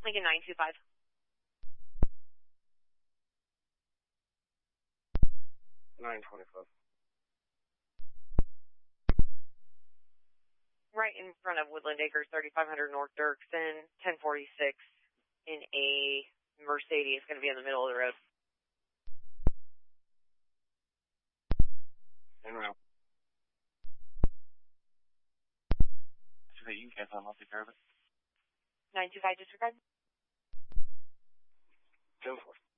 Lincoln 925. Right in front of Woodland Acres, 3500 North Dirksen, 1046 in a Mercedes, going to be in the middle of the road. En route. You can cancel, I'll take care of it. 925 disregard. 10-4.